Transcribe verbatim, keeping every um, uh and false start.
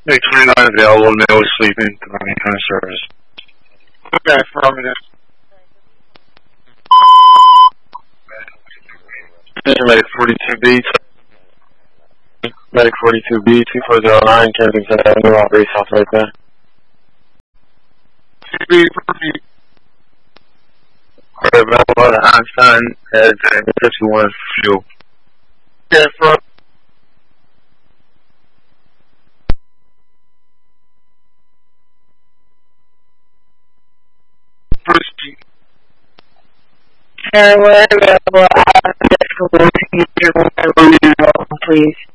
Hey, twenty-nine available, no sleeping, any kind of service. Okay, affirmative. Medic forty-two B, Medic forty-two B, two four zero nine, Kensington Avenue, Aubrey, South right there. two B, repeat. Alright, available to Einstein, at fifty-one, fuel. Okay, affirmative. Proceed. And we're available at the school to use your mobile now, please.